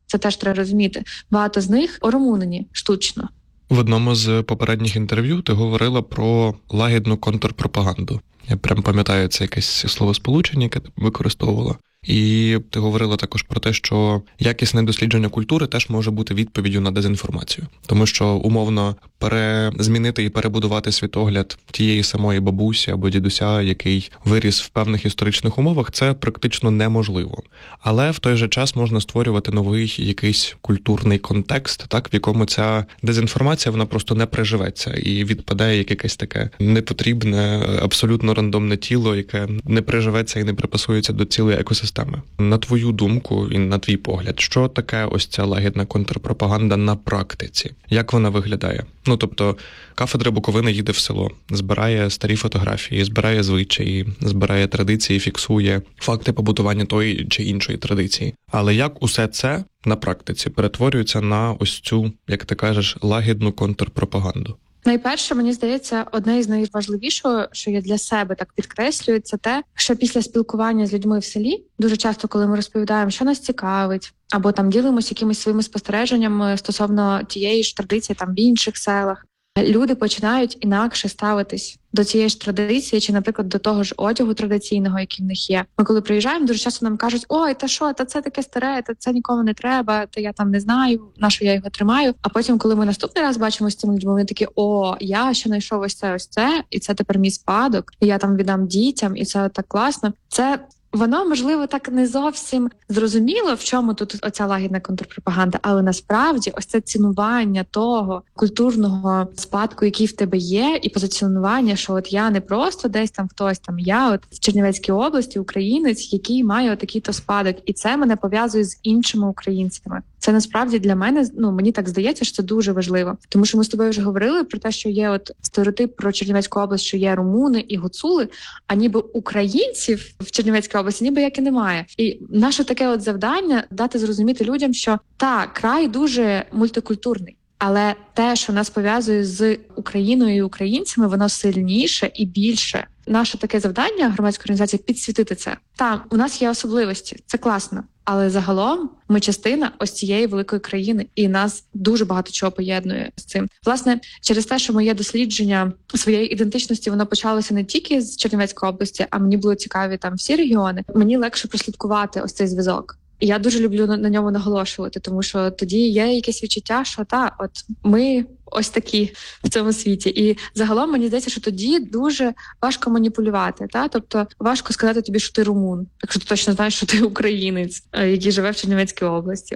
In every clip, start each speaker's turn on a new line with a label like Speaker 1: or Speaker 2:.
Speaker 1: Це теж треба розуміти. Багато з них орумунені штучно.
Speaker 2: В одному з попередніх інтерв'ю ти говорила про лагідну контрпропаганду. Я прям пам'ятаю це якесь словосполучення, яке ти використовувала. І ти говорила також про те, що якісне дослідження культури теж може бути відповіддю на дезінформацію. Тому що, умовно, змінити і перебудувати світогляд тієї самої бабусі або дідуся, який виріс в певних історичних умовах, це практично неможливо. Але в той же час можна створювати новий якийсь культурний контекст, так, в якому ця дезінформація, вона просто не приживеться і відпадає як якесь таке непотрібне, абсолютно рандомне тіло, яке не приживеться і не припасується до цілої екосистеми. На твою думку і на твій погляд, що таке ось ця лагідна контрпропаганда на практиці? Як вона виглядає? Ну, тобто, кафедра Буковини їде в село, збирає старі фотографії, збирає звичаї, збирає традиції, фіксує факти побудування тої чи іншої традиції. Але як усе це на практиці перетворюється на ось цю, як ти кажеш, лагідну контрпропаганду?
Speaker 1: Найперше, мені здається, одне із найважливішого, що я для себе так підкреслюю, це те, що після спілкування з людьми в селі, дуже часто, коли ми розповідаємо, що нас цікавить, або там ділимося якимись своїми спостереженнями стосовно тієї ж традиції там в інших селах, люди починають інакше ставитись до цієї ж традиції, чи, наприклад, до того ж одягу традиційного, який в них є. Ми коли приїжджаємо, дуже часто нам кажуть: ой, та що, та це таке старе, та це нікому не треба, та я там не знаю, на що я його тримаю. А потім, коли ми наступний раз бачимо з цими людьми, вони такі: о, я ще знайшов ось це, і це тепер мій спадок, і я там віддам дітям, і це так класно. Це воно, можливо, так не зовсім зрозуміло, в чому тут оця лагідна контрпропаганда, але насправді ось це цінування того культурного спадку, який в тебе є, і позиціонування, що от я не просто десь там хтось там, я от в Чернівецькій області українець, який має отакий-то спадок, і це мене пов'язує з іншими українцями. Це насправді для мене, мені так здається, що це дуже важливо. Тому що ми з тобою вже говорили про те, що є от стереотип про Чернівецьку область, що є румуни і гуцули, а ніби українців в Чернівецькій області ніби як і немає. І наше таке от завдання – дати зрозуміти людям, що так, край дуже мультикультурний, але те, що нас пов'язує з Україною і українцями, воно сильніше і більше. Наше таке завдання громадської організації – підсвітити це. Так, у нас є особливості, це класно. Але загалом ми частина ось цієї великої країни, і нас дуже багато чого поєднує з цим. Власне, через те, що моє дослідження своєї ідентичності, воно почалося не тільки з Чернівецької області, а мені було цікаві там всі регіони. Мені легше прослідкувати ось цей зв'язок. І я дуже люблю на ньому наголошувати, тому що тоді є якесь відчуття, що от ми ось такі в цьому світі. І загалом мені здається, що тоді дуже важко маніпулювати. Тобто важко сказати тобі, що ти румун, якщо ти точно знаєш, що ти українець, який живе в Чернівецькій області.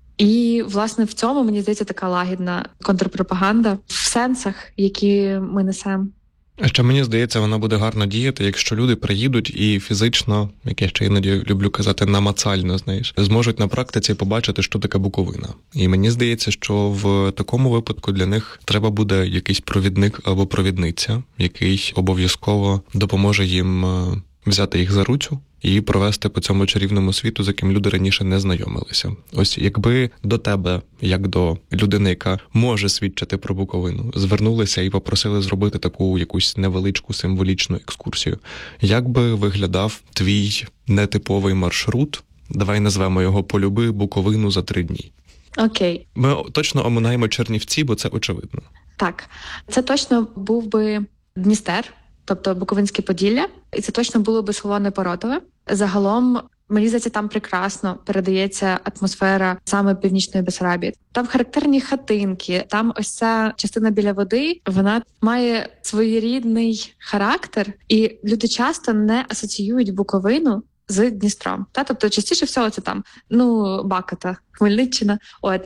Speaker 1: І, власне, в цьому, мені здається, така лагідна контрпропаганда в сенсах, які ми несемо.
Speaker 2: А ще мені здається, вона буде гарно діяти, якщо люди приїдуть і фізично, як я ще іноді люблю казати, намацально, зможуть на практиці побачити, що таке Буковина. І мені здається, що в такому випадку для них треба буде якийсь провідник або провідниця, який обов'язково допоможе їм взяти їх за руцю і провести по цьому чарівному світу, з яким люди раніше не знайомилися. Ось якби до тебе, як до людини, яка може свідчити про Буковину, звернулися і попросили зробити таку якусь невеличку символічну екскурсію, як би виглядав твій нетиповий маршрут? Давай назвемо його «Полюби Буковину за 3 дні».
Speaker 1: Окей.
Speaker 2: Ми точно оминаємо Чернівці, бо це очевидно.
Speaker 1: Так. Це точно був би Дністер, тобто Буковинське Поділля, і це точно було би село Непоротове. Загалом, мені здається, там прекрасно передається атмосфера саме Північної Бессарабії. Там характерні хатинки, там ось ця частина біля води, вона має своєрідний характер, і люди часто не асоціюють Буковину з Дністром. Тобто частіше всього це там, Баката, Хмельниччина.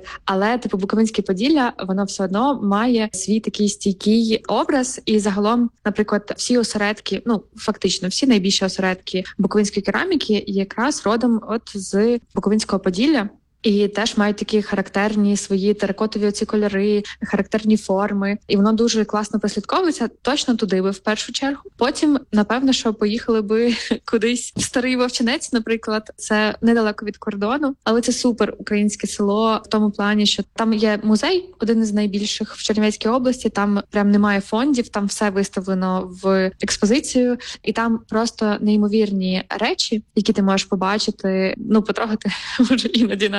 Speaker 1: Але Буковинське Поділля, воно все одно має свій такий стійкий образ. І загалом, наприклад, всі осередки, фактично всі найбільші осередки буковинської кераміки якраз родом з Буковинського Поділля. І теж мають такі характерні свої теракотові оці кольори, характерні форми. І воно дуже класно прослідковується. Точно туди би в першу чергу. Потім, напевно, що поїхали би кудись в Старий Вовчинець, наприклад. Це недалеко від кордону. Але це супер українське село в тому плані, що там є музей, один із найбільших в Чернівецькій області. Там прям немає фондів, там все виставлено в експозицію. І там просто неймовірні речі, які ти можеш побачити, потрогати, може іноді навіть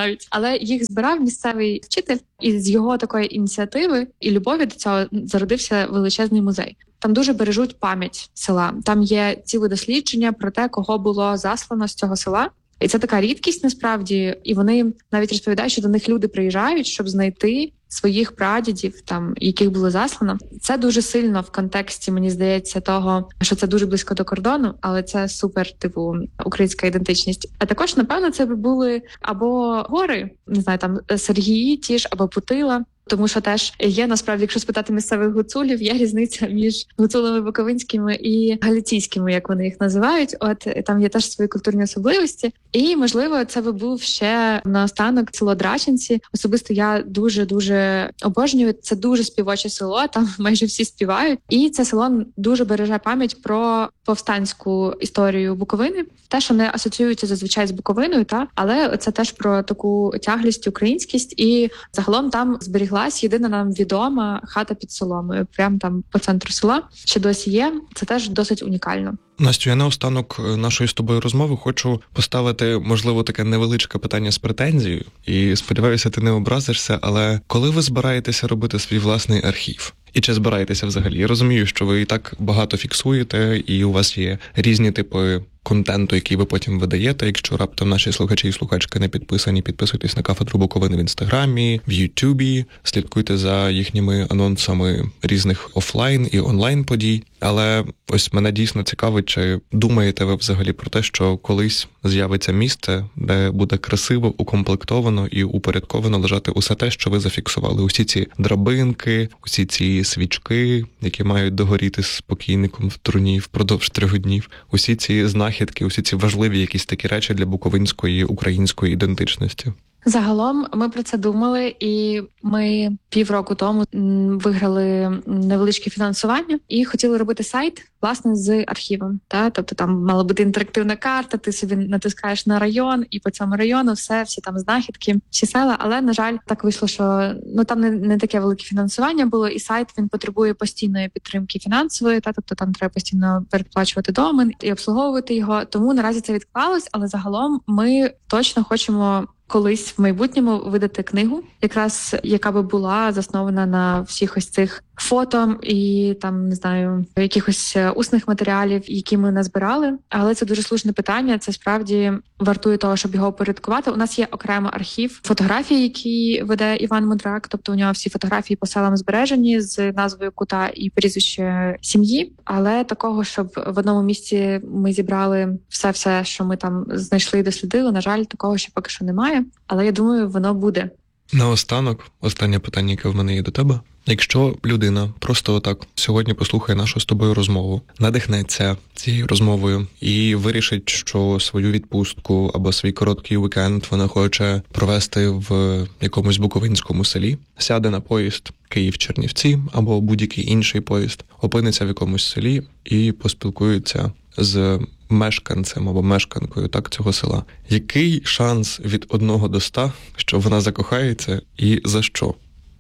Speaker 1: навіть. Але їх збирав місцевий вчитель, і з його такої ініціативи і любові до цього зародився величезний музей. Там дуже бережуть пам'ять села. Там є ціле дослідження про те, кого було заслано з цього села. І це така рідкість насправді, і вони навіть розповідають, що до них люди приїжджають, щоб знайти своїх прадідів, там яких було заслано. Це дуже сильно в контексті, мені здається, того, що це дуже близько до кордону, але це супер, типу, українська ідентичність. А також, напевно, це би були або гори, не знаю, там Сергії ті ж, або Путила. Тому що теж є, насправді, якщо спитати місцевих гуцулів, є різниця між гуцулами буковинськими і галиційськими, як вони їх називають. От там є теж свої культурні особливості. І, можливо, це би був ще наостанок село Драченці. Особисто я дуже-дуже обожнюю. Це дуже співоче село, там майже всі співають. І це село дуже береже пам'ять про повстанську історію Буковини. Те, що не асоціюється зазвичай з Буковиною, але це теж про таку тяглість, українськість. І загалом там зберіглась єдина нам відома хата під соломою. Прямо там по центру села. Ще досі є. Це теж досить унікально.
Speaker 2: Настю, я наостанок нашої з тобою розмови хочу поставити, можливо, таке невеличке питання з претензією. І сподіваюся, ти не образишся, але коли ви збираєтеся робити свій власний архів? І чи збираєтеся взагалі? Я розумію, що ви і так багато фіксуєте, і у вас є різні типи контенту, який ви потім видаєте. Якщо раптом наші слухачі і слухачки не підписані, підписуйтесь на кафедру Буковини в Інстаграмі, в Ютубі, слідкуйте за їхніми анонсами різних офлайн і онлайн подій. Але ось мене дійсно цікавить, чи думаєте ви взагалі про те, що колись з'явиться місце, де буде красиво, укомплектовано і упорядковано лежати усе те, що ви зафіксували. Усі ці драбинки, усі ці свічки, які мають догоріти з покійником в труні впродовж 3 днів, усі ці знахідки, усі ці важливі якісь такі речі для буковинської, української ідентичності.
Speaker 1: Загалом ми про це думали, і ми півроку тому виграли невеличке фінансування і хотіли робити сайт, власне, з архівом. Тобто там мала бути інтерактивна карта, ти собі натискаєш на район, і по цьому району всі там знахідки, всі села. Але, на жаль, так вийшло, що там не таке велике фінансування було, і сайт, він потребує постійної підтримки фінансової, тобто там треба постійно передплачувати домен і обслуговувати його. Тому наразі це відклалось, але загалом ми точно хочемо колись в майбутньому видати книгу, якраз яка би була заснована на всіх ось цих фото і там, не знаю, якихось усних матеріалів, які ми назбирали. Але це дуже слушне питання. Це справді вартує того, щоб його упорядкувати. У нас є окремо архів фотографій, які веде Іван Мудрак. Тобто у нього всі фотографії по селам збережені з назвою кута і прізвище сім'ї. Але такого, щоб в одному місці ми зібрали все, що ми там знайшли і дослідили, на жаль, такого ще поки що немає. Але я думаю, воно буде.
Speaker 2: Наостанок, останнє питання, яке в мене є до тебе. Якщо людина просто отак сьогодні послухає нашу з тобою розмову, надихнеться цією розмовою і вирішить, що свою відпустку або свій короткий вікенд вона хоче провести в якомусь буковинському селі, сяде на поїзд Київ-Чернівці або будь-який інший поїзд, опиниться в якомусь селі і поспілкується з мешканцем або мешканкою цього села. Який шанс від 1 до 100, що вона закохається і за що?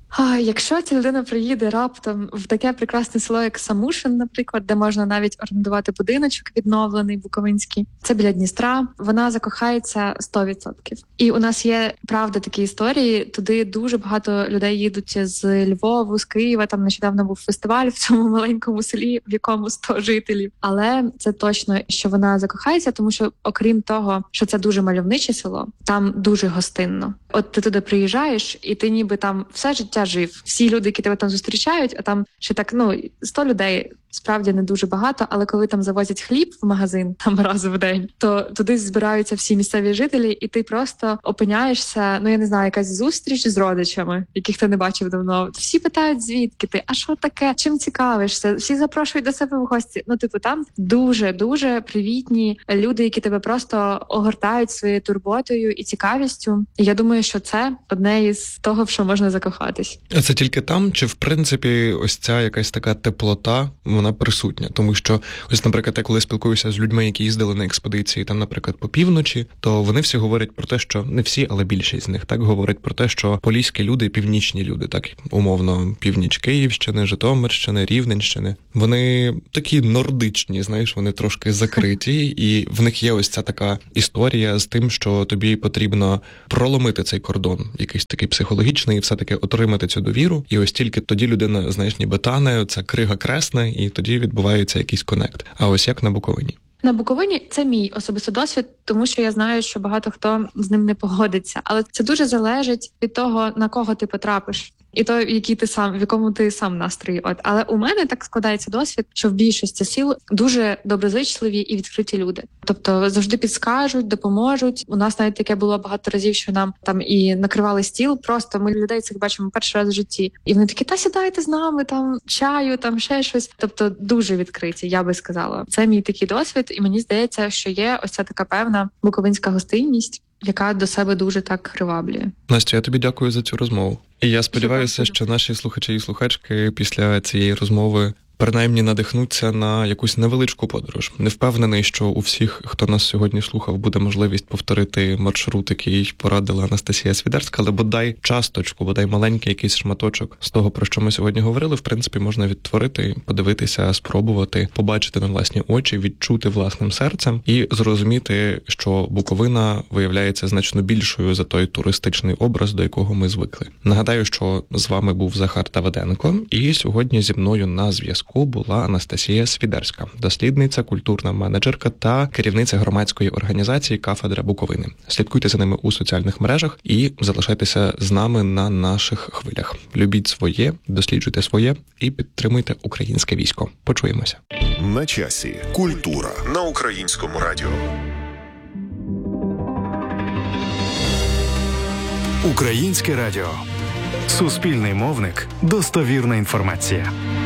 Speaker 1: Якщо ця людина приїде раптом в таке прекрасне село, як Самушин, наприклад, де можна навіть орендувати будиночок відновлений, буковинський, це біля Дністра, вона закохається 100%. І у нас є, правда, такі історії, туди дуже багато людей їдуть з Львову, з Києва, там нещодавно був фестиваль в цьому маленькому селі, в якому 100 жителів. Але це точно, що вона закохається, тому що, окрім того, що це дуже мальовниче село, там дуже гостинно. От ти туди приїжджаєш, і ти ніби там все життя жив. Всі люди, які тебе там зустрічають, а там ще так, 100 людей, справді не дуже багато, але коли там завозять хліб в магазин там раз в день, то туди збираються всі місцеві жителі, і ти просто опиняєшся, я не знаю, якась зустріч з родичами, яких ти не бачив давно. Всі питають, звідки ти, а що таке, чим цікавишся, всі запрошують до себе в гості. Там дуже-дуже привітні люди, які тебе просто огортають своєю турботою і цікавістю. І я думаю, що це одне із того, в що можна закохатись. спілкуватись.
Speaker 2: А це тільки там, чи в принципі ось ця якась така теплота, вона присутня? Тому що ось, наприклад, я коли спілкуюся з людьми, які їздили на експедиції, там, наприклад, по півночі, то вони всі говорять про те, що не всі, але більшість з них так говорять про те, що поліські люди, північні люди, так умовно, північ Київщини, Житомирщини, Рівненщини, вони такі нордичні, знаєш, вони трошки закриті, і в них є ось ця така історія з тим, що тобі потрібно проломити цей кордон, якийсь такий психологічний, і все-таки отримати цю довіру, і ось тільки тоді людина, знаєш, ніби тане, ця крига кресне, і тоді відбувається якийсь конект. А ось як на Буковині?
Speaker 1: На Буковині це мій особистий досвід, тому що я знаю, що багато хто з ним не погодиться. Але це дуже залежить від того, на кого ти потрапиш. І то, в якому ти сам настрої. Але у мене так складається досвід, що в більшості сіл дуже доброзичливі і відкриті люди. Тобто завжди підскажуть, допоможуть. У нас навіть таке було багато разів, що нам там і накривали стіл. Просто ми людей цих бачимо перший раз в житті. І вони такі, та сідайте з нами, там чаю, там ще щось. Тобто дуже відкриті, я би сказала. Це мій такий досвід, і мені здається, що є ось ця така певна буковинська гостинність, яка до себе дуже так приваблює.
Speaker 2: Настя, я тобі дякую за цю розмову. І я сподіваюся, що наші слухачі і слухачки після цієї розмови принаймні надихнуться на якусь невеличку подорож. Не впевнений, що у всіх, хто нас сьогодні слухав, буде можливість повторити маршрут, який порадила Анастасія Свідерська, але бодай часточку, бодай маленький якийсь шматочок з того, про що ми сьогодні говорили, в принципі, можна відтворити, подивитися, спробувати, побачити на власні очі, відчути власним серцем і зрозуміти, що Буковина виявляється значно більшою за той туристичний образ, до якого ми звикли. Нагадаю, що з вами був Захар Тавиденко, і сьогодні зі мною на зв'язку була Анастасія Свідерська, дослідниця, культурна менеджерка та керівниця громадської організації «Кафедра Буковини». Слідкуйте за ними у соціальних мережах і залишайтеся з нами на наших хвилях. Любіть своє, досліджуйте своє і підтримуйте українське військо. Почуємося.
Speaker 3: На часі. Культура на Українському радіо.
Speaker 4: Українське радіо. Суспільний мовник. Достовірна інформація.